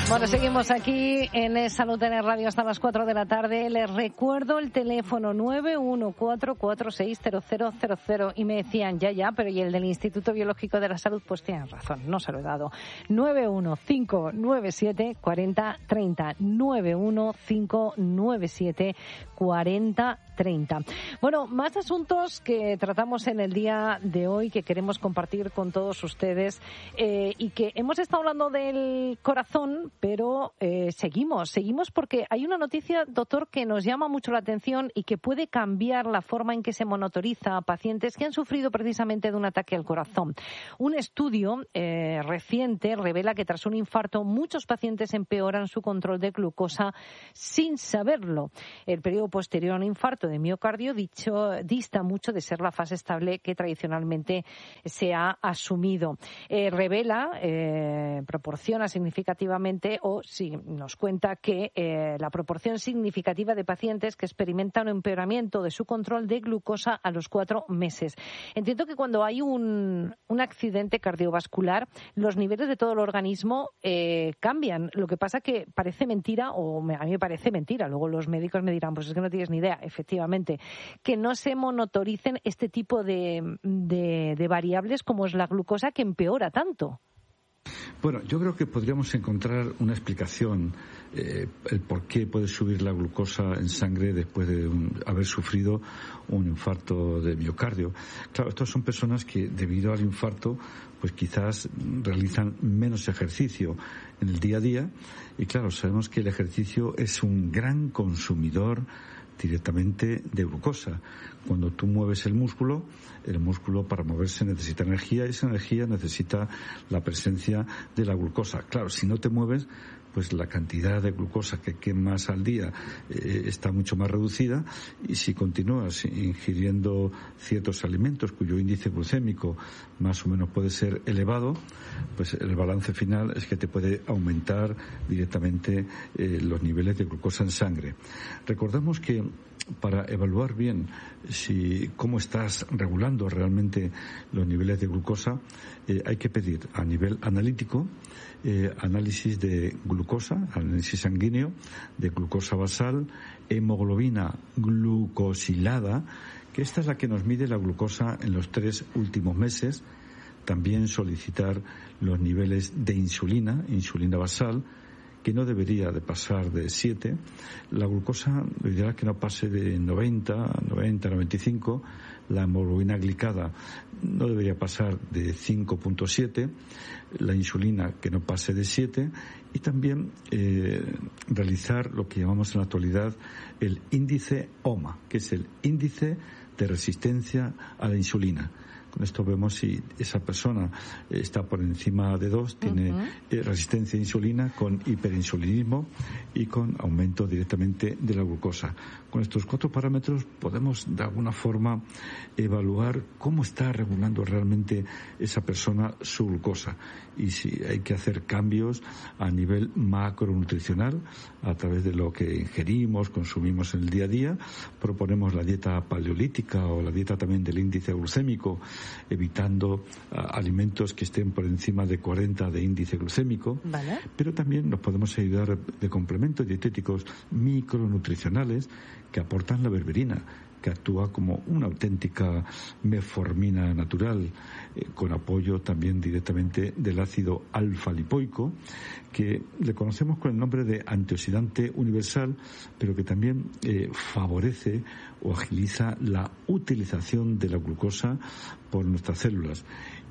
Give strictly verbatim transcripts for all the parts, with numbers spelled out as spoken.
Bueno, seguimos aquí en Salud en el Radio hasta las cuatro de la tarde. Les recuerdo el teléfono nueve uno cuatro cuatro seis cero cero cero cero y me decían ya, ya, pero y el del Instituto Biológico de la Salud, pues tienen razón, no se lo he dado. nueve uno cinco nueve siete cuatro cero tres cero, nueve uno cinco nueve siete cuatro cero treinta. Bueno, más asuntos que tratamos en el día de hoy que queremos compartir con todos ustedes eh, y que hemos estado hablando del corazón, pero eh, seguimos, seguimos porque hay una noticia, doctor, que nos llama mucho la atención y que puede cambiar la forma en que se monitoriza a pacientes que han sufrido precisamente de un ataque al corazón. Un estudio eh, reciente revela que tras un infarto muchos pacientes empeoran su control de glucosa sin saberlo. El periodo posterior a un infarto de miocardio dicho dista mucho de ser la fase estable que tradicionalmente se ha asumido. Eh, revela, eh, proporciona significativamente o sí, nos cuenta que eh, la proporción significativa de pacientes que experimentan un empeoramiento de su control de glucosa a los cuatro meses. Entiendo que cuando hay un, un accidente cardiovascular, los niveles de todo el organismo eh, cambian. Lo que pasa que parece mentira, o me, a mí me parece mentira, luego los médicos me dirán, pues es que no tienes ni idea, efectivamente, que no se monitoricen este tipo de, de, de variables como es la glucosa que empeora tanto. Bueno, yo creo que podríamos encontrar una explicación, eh, el por qué puede subir la glucosa en sangre después de un, haber sufrido un infarto de miocardio. Claro, estas son personas que debido al infarto pues quizás realizan menos ejercicio en el día a día y claro, sabemos que el ejercicio es un gran consumidor directamente de glucosa. Cuando tú mueves el músculo, el músculo para moverse necesita energía y esa energía necesita la presencia de la glucosa. Claro, si no te mueves, pues la cantidad de glucosa que quemas al día eh, está mucho más reducida y si continúas ingiriendo ciertos alimentos cuyo índice glucémico más o menos puede ser elevado, pues el balance final es que te puede aumentar directamente eh, los niveles de glucosa en sangre. Recordemos que para evaluar bien si cómo estás regulando realmente los niveles de glucosa, eh, hay que pedir a nivel analítico eh, análisis de glucosa, análisis sanguíneo, de glucosa basal, hemoglobina glucosilada, que esta es la que nos mide la glucosa en los tres últimos meses. También solicitar los niveles de insulina, insulina basal, que no debería de pasar de siete. La glucosa, lo ideal es que no pase de noventa, noventa, noventa y cinco. La hemoglobina glicada no debería pasar de cinco punto siete. La insulina que no pase de siete. Y también eh, realizar lo que llamamos en la actualidad el índice O M A, que es el índice de resistencia a la insulina. Con esto vemos si esa persona está por encima de dos, tiene uh-huh. eh, resistencia a insulina con hiperinsulinismo y con aumento directamente de la glucosa. Con estos cuatro parámetros podemos de alguna forma evaluar cómo está regulando realmente esa persona su glucosa y si hay que hacer cambios a nivel macronutricional a través de lo que ingerimos, consumimos en el día a día. Proponemos la dieta paleolítica o la dieta también del índice glucémico, evitando uh, alimentos que estén por encima de cuarenta de índice glucémico, ¿vale? Pero también nos podemos ayudar de complementos dietéticos micronutricionales que aportan la berberina, que actúa como una auténtica metformina natural, eh, con apoyo también directamente del ácido alfa-lipoico, que le conocemos con el nombre de antioxidante universal, pero que también eh, favorece o agiliza la utilización de la glucosa por nuestras células.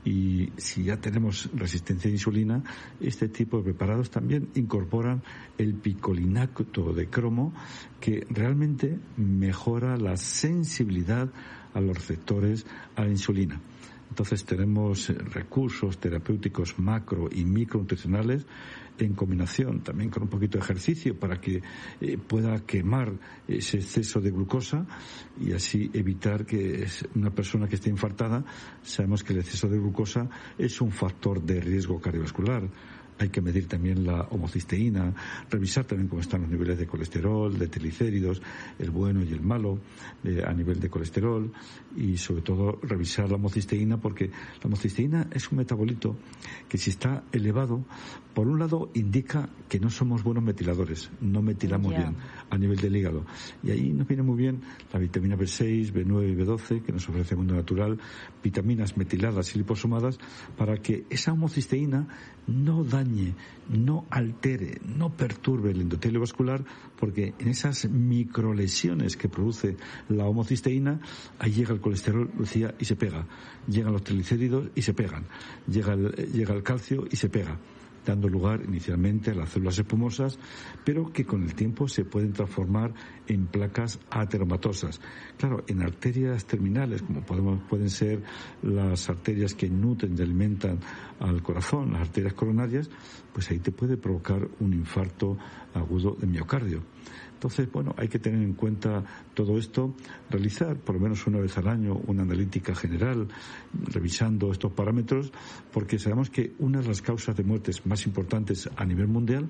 Y si ya tenemos resistencia a insulina, este tipo de preparados también incorporan el picolinato de cromo, que realmente mejora la sensibilidad a los receptores a la insulina. Entonces tenemos recursos terapéuticos macro y micronutricionales en combinación también con un poquito de ejercicio para que eh, pueda quemar ese exceso de glucosa y así evitar que una persona que esté infartada, sabemos que el exceso de glucosa es un factor de riesgo cardiovascular. hay que medir también la homocisteína, revisar también cómo están los niveles de colesterol, de triglicéridos, el bueno y el malo eh, a nivel de colesterol, y sobre todo revisar la homocisteína, porque la homocisteína es un metabolito que, si está elevado, por un lado indica que no somos buenos metiladores, no metilamos yeah. bien a nivel del hígado, y ahí nos viene muy bien la vitamina B seis, B nueve y B doce que nos ofrece el mundo natural, vitaminas metiladas y liposomadas, para que esa homocisteína no dañe, no altere, no perturbe el endotelio vascular, porque en esas microlesiones que produce la homocisteína, ahí llega el colesterol, Lucía, y se pega, llegan los triglicéridos y se pegan, llega el, llega el calcio y se pega, dando lugar inicialmente a las células espumosas, pero que con el tiempo se pueden transformar en placas ateromatosas. Claro, en arterias terminales, como podemos, pueden ser las arterias que nutren y alimentan al corazón, las arterias coronarias, pues ahí te puede provocar un infarto agudo de miocardio. Entonces, bueno, hay que tener en cuenta todo esto, realizar por lo menos una vez al año una analítica general, revisando estos parámetros, porque sabemos que una de las causas de muertes más importantes a nivel mundial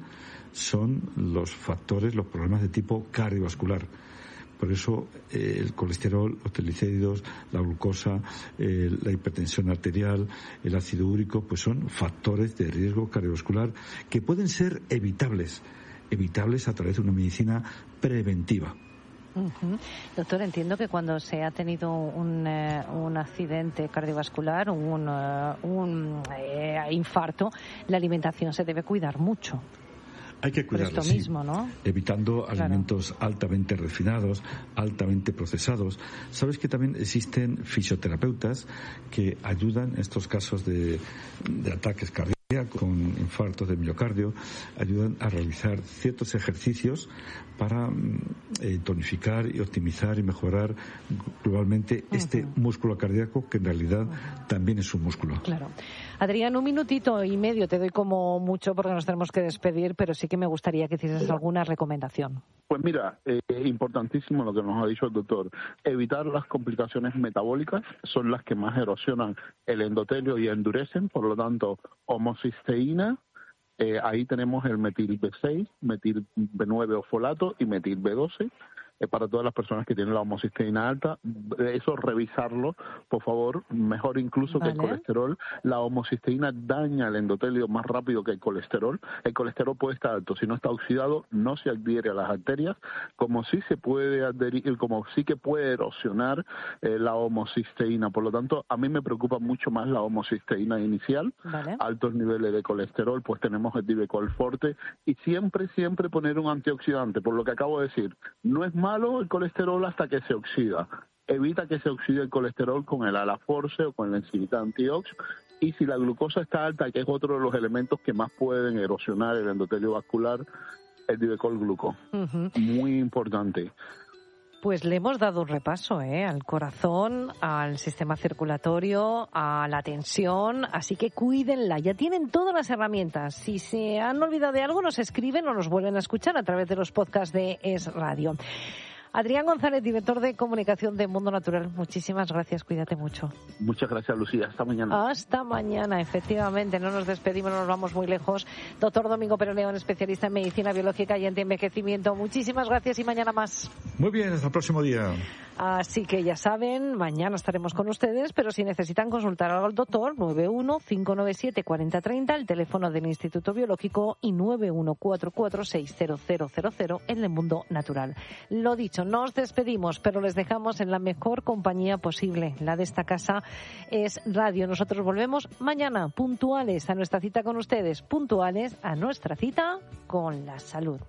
son los factores, los problemas de tipo cardiovascular. Por eso eh, el colesterol, los triglicéridos, la glucosa, eh, la hipertensión arterial, el ácido úrico, pues son factores de riesgo cardiovascular que pueden ser evitables. evitables a través de una medicina preventiva. Uh-huh. Doctor, entiendo que cuando se ha tenido un, eh, un accidente cardiovascular, un, uh, un eh, infarto, la alimentación se debe cuidar mucho. Hay que cuidarlo, Por esto mismo, sí, ¿no? Evitando claro. alimentos altamente refinados, altamente procesados. Sabes que también existen fisioterapeutas que ayudan en estos casos de, de ataques cardíacos con infartos de miocardio, ayudan a realizar ciertos ejercicios para eh, tonificar y optimizar y mejorar globalmente uh-huh. este músculo cardíaco, que en realidad uh-huh. también es un músculo. Claro. Adrián, un minutito y medio te doy como mucho, porque nos tenemos que despedir, pero sí que me gustaría que hicieses alguna recomendación. Pues mira, eh, importantísimo lo que nos ha dicho el doctor. Evitar las complicaciones metabólicas, son las que más erosionan el endotelio y endurecen, por lo tanto, homocisteína, eh, ahí tenemos el metil B seis, metil B nueve o folato y metil B doce. Eh, para todas las personas que tienen la homocisteína alta, eso revisarlo, por favor, mejor incluso vale. que el colesterol. La homocisteína daña el endotelio más rápido que el colesterol. El colesterol puede estar alto, si no está oxidado, no se adhiere a las arterias, como sí se puede adherir, como sí que puede erosionar eh, la homocisteína. Por lo tanto, a mí me preocupa mucho más la homocisteína inicial, vale. altos niveles de colesterol, pues tenemos el Divecol Forte, y siempre, siempre poner un antioxidante, por lo que acabo de decir. No es más malo el colesterol hasta que se oxida. Evita que se oxide el colesterol con el Alaforce o con la enzimita Antiox. Y si la glucosa está alta, que es otro de los elementos que más pueden erosionar el endotelio vascular, el Divecol Gluco. Uh-huh. Muy importante. Pues le hemos dado un repaso ¿eh? al corazón, al sistema circulatorio, a la tensión, así que cuídenla. Ya tienen todas las herramientas. Si se han olvidado de algo, nos escriben o nos vuelven a escuchar a través de los podcasts de Es Radio. Adrián González, director de comunicación de Mundo Natural, muchísimas gracias, cuídate mucho. Muchas gracias, Lucía, hasta mañana. Hasta mañana, efectivamente, no nos despedimos, no nos vamos muy lejos. Doctor Domingo Pérez León, especialista en medicina biológica y antienvejecimiento, muchísimas gracias y mañana más. Muy bien, hasta el próximo día. Así que ya saben, mañana estaremos con ustedes, pero si necesitan consultar al doctor, nueve uno cinco nueve siete cuatro cero tres cero, el teléfono del Instituto Biológico, y nueve uno cuatro cuatro seis cero cero cero cero en el Mundo Natural. Lo dicho, nos despedimos, pero les dejamos en la mejor compañía posible. La de esta casa es Radio. Nosotros volvemos mañana, puntuales a nuestra cita con ustedes, puntuales a nuestra cita con la salud.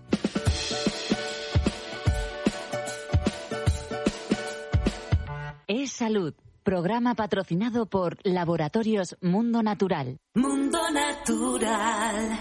Es Salud, programa patrocinado por Laboratorios Mundo Natural. Mundo Natural.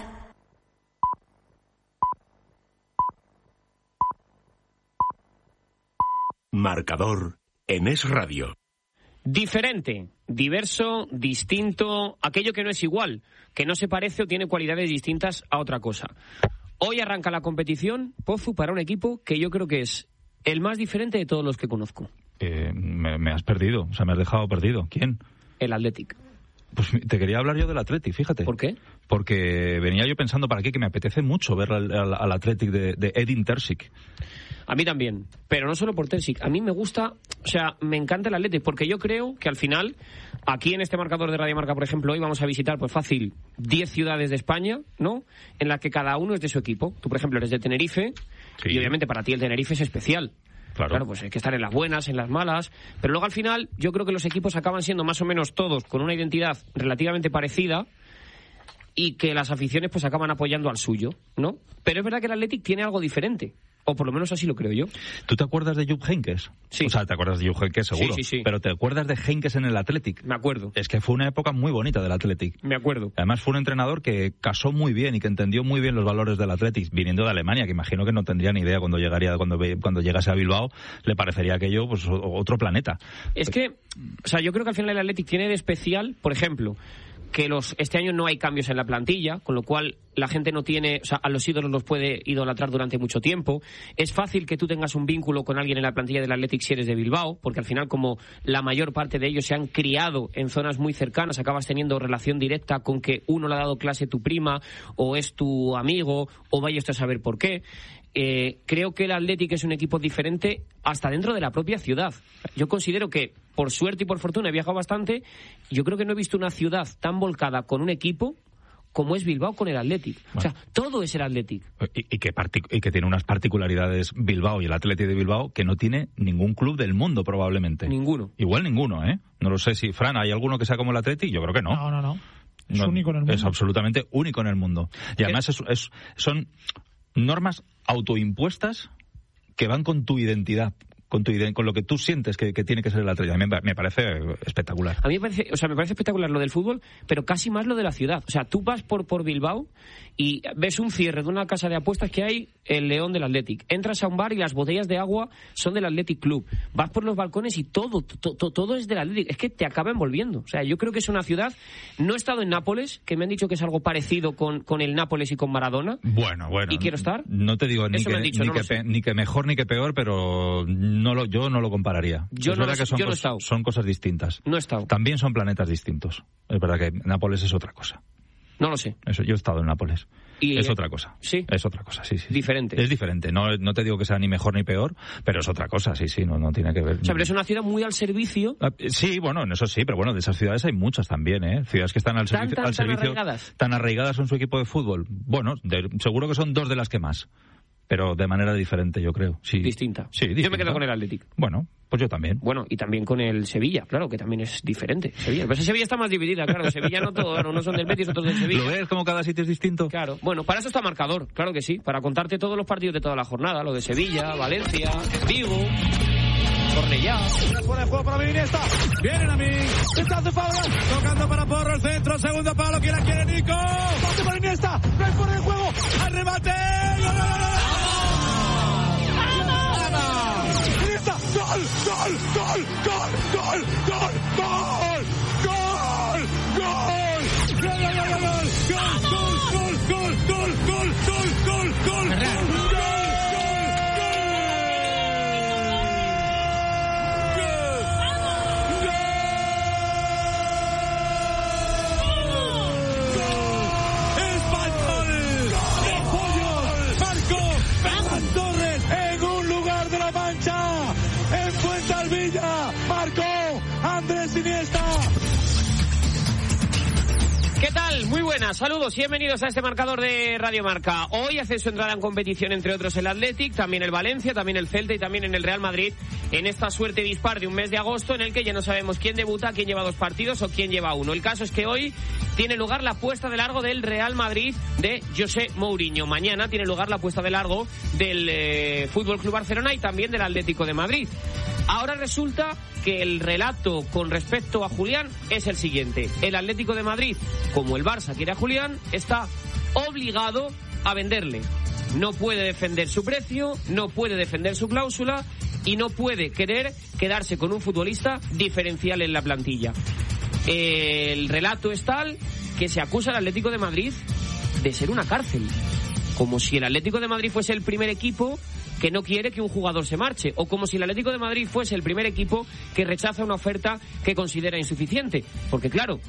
Marcador en Es Radio. Diferente, diverso, distinto, aquello que no es igual, que no se parece o tiene cualidades distintas a otra cosa. Hoy arranca la competición, Pozu, para un equipo que yo creo que es el más diferente de todos los que conozco. Eh, me, me has perdido, o sea, me has dejado perdido. ¿Quién? El Athletic. Pues te quería hablar yo del Athletic, fíjate. ¿Por qué? Porque venía yo pensando para aquí que me apetece mucho ver al, al, al Athletic de, de Edin Terzic. A mí también, pero no solo por Terzic. A mí me gusta, o sea, me encanta el Athletic, porque yo creo que al final, aquí en este marcador de Radio Marca, por ejemplo, hoy vamos a visitar, pues fácil, diez ciudades de España, ¿no? En las que cada uno es de su equipo. Tú, por ejemplo, eres de Tenerife, sí. Y obviamente para ti el Tenerife es especial. Claro. claro, pues hay que estar en las buenas, en las malas, pero luego al final yo creo que los equipos acaban siendo más o menos todos con una identidad relativamente parecida y que las aficiones pues acaban apoyando al suyo, ¿no? Pero es verdad que el Athletic tiene algo diferente. O por lo menos así lo creo yo. ¿Tú te acuerdas de Jupp Heynckes? Sí. O sea, te acuerdas de Jupp Heynckes seguro. Sí, sí, sí. Pero ¿te acuerdas de Heynckes en el Athletic? Me acuerdo. Es que fue una época muy bonita del Athletic. Me acuerdo. Además fue un entrenador que casó muy bien y que entendió muy bien los valores del Athletic, viniendo de Alemania, que imagino que no tendría ni idea cuando llegaría, cuando, cuando llegase a Bilbao, le parecería aquello pues otro planeta. Es que, o sea, yo creo que al final el Athletic tiene de especial, por ejemplo, que los este año no hay cambios en la plantilla, con lo cual la gente no tiene, o sea, a los ídolos los puede idolatrar durante mucho tiempo. Es fácil que tú tengas un vínculo con alguien en la plantilla del Athletic si eres de Bilbao, porque al final, como la mayor parte de ellos se han criado en zonas muy cercanas, acabas teniendo relación directa con que uno le ha dado clase tu prima, o es tu amigo, o vaya usted a saber por qué. Eh, creo que el Athletic es un equipo diferente hasta dentro de la propia ciudad. Yo considero que, por suerte y por fortuna, he viajado bastante. Yo creo que no he visto una ciudad tan volcada con un equipo como es Bilbao con el Athletic. Bueno. O sea, todo es el Athletic. Y, y, que partic- y que tiene unas particularidades Bilbao y el Athletic de Bilbao que no tiene ningún club del mundo, probablemente. Ninguno. Igual ninguno, ¿eh? No lo sé si, Fran, ¿hay alguno que sea como el Athletic? Yo creo que no. No, no, no. Es no, único en el mundo. Es absolutamente único en el mundo. Y además es, es, son normas autoimpuestas que van con tu identidad, con tu con lo que tú sientes que, que tiene que ser el Athletic. A mí me parece espectacular. A mí me parece, o sea, me parece espectacular lo del fútbol, pero casi más lo de la ciudad. O sea, tú vas por, por Bilbao y ves un cierre de una casa de apuestas que hay el León del Athletic. Entras a un bar y las botellas de agua son del Athletic Club. Vas por los balcones y todo, to, to, todo es del Athletic. Es que te acaba envolviendo. O sea, yo creo que es una ciudad... No he estado en Nápoles, que me han dicho que es algo parecido con, con el Nápoles y con Maradona. Bueno, bueno. ¿Y quiero estar? No te digo ni, que, dicho, ni, no que pe, ni que mejor ni que peor, pero no lo, yo no lo compararía. Yo es no, verdad que son, yo no he cos, estado. son cosas distintas. No he estado. También son planetas distintos. Es verdad que Nápoles es otra cosa. No lo sé. Eso, yo he estado en Nápoles. Y es eh, otra cosa. Sí. Es otra cosa, sí, sí. Diferente. Es diferente. No, no te digo que sea ni mejor ni peor, pero es otra cosa, sí, sí, no, no tiene que ver. O sea, pero es una ciudad muy al servicio. Ah, sí, bueno, en eso sí, pero bueno, de esas ciudades hay muchas también, ¿eh? Ciudades que están al, ¿Tan, servicio, tan, al tan servicio. arraigadas? Tan arraigadas en su equipo de fútbol. Bueno, de, seguro que son dos de las que más. Pero de manera diferente, yo creo. Sí. Distinta. Sí, distinta. Yo me quedo con el Athletic. Bueno, pues yo también. Bueno, y también con el Sevilla, claro, que también es diferente. Sevilla. Pero Sevilla está más dividida, claro. Sevilla no todos, unos son del Betis, otros del Sevilla. ¿Lo ves como cada sitio es distinto? Claro. Bueno, para eso está marcador, claro que sí. Para contarte todos los partidos de toda la jornada. Lo de Sevilla, Valencia, Vigo, Cornellá. Fuera de juego para mí, Iniesta. Vienen a mí. Está hace Fabra. Tocando para Porro el centro. Segundo palo. ¿Quién la quiere, Nico? Pase para Iniesta. No hay fuera de juego. Al remate. ¡Gol, gol, gol! ¡Gol, gol, gol, gol, gol, gol, gol! ¡Gol! ¡Gol! ¡Gol, gol, gol, gol! ¡Gol, gol, gol, gol, gol, gol, gol, gol! Marcó Andrés Iniesta. ¿Qué tal? Muy buenas, saludos y bienvenidos a este marcador de Radio Marca. Hoy hace su entrada en competición, entre otros, el Athletic, también el Valencia, también el Celta y también en el Real Madrid, en esta suerte dispar de un mes de agosto en el que ya no sabemos quién debuta, quién lleva dos partidos o quién lleva uno. El caso es que hoy tiene lugar la puesta de largo del Real Madrid de José Mourinho. Mañana tiene lugar la puesta de largo del eh, F C Barcelona y también del Atlético de Madrid. Ahora resulta que el relato con respecto a Julián es el siguiente. El Atlético de Madrid, como el Barça quiere a Julián, está obligado a venderle. No puede defender su precio, no puede defender su cláusula y no puede querer quedarse con un futbolista diferencial en la plantilla. El relato es tal que se acusa al Atlético de Madrid de ser una cárcel. Como si el Atlético de Madrid fuese el primer equipo que no quiere que un jugador se marche, o como si el Atlético de Madrid fuese el primer equipo que rechaza una oferta que considera insuficiente. Porque claro,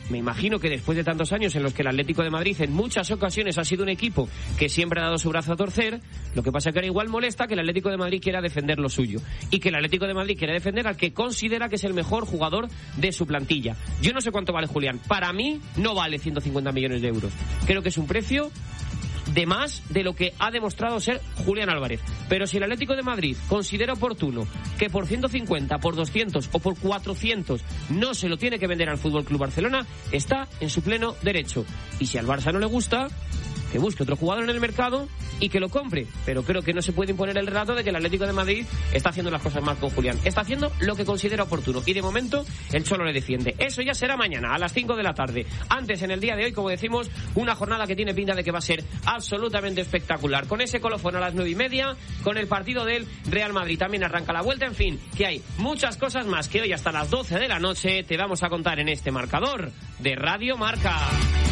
Me imagino que después de tantos años en los que el Atlético de Madrid en muchas ocasiones ha sido un equipo que siempre ha dado su brazo a torcer, lo que pasa es que ahora igual molesta que el Atlético de Madrid quiera defender lo suyo y que el Atlético de Madrid quiera defender al que considera que es el mejor jugador de su plantilla. Yo no sé cuánto vale Julián. Para mí no vale ciento cincuenta millones de euros. Creo que es un precio de más de lo que ha demostrado ser Julián Álvarez. Pero si el Atlético de Madrid considera oportuno que por ciento cincuenta, por doscientos o por cuatrocientos no se lo tiene que vender al F C Barcelona, está en su pleno derecho. Y si al Barça no le gusta, que busque otro jugador en el mercado y que lo compre. Pero creo que no se puede imponer el relato de que el Atlético de Madrid está haciendo las cosas mal con Julián. Está haciendo lo que considera oportuno. Y de momento, el Cholo le defiende. Eso ya será mañana, a las cinco de la tarde. Antes, en el día de hoy, como decimos, una jornada que tiene pinta de que va a ser absolutamente espectacular. Con ese colofón a las nueve y media, con el partido del Real Madrid. También arranca la vuelta. En fin, que hay muchas cosas más que hoy hasta las doce de la noche te vamos a contar en este marcador de Radio Marca.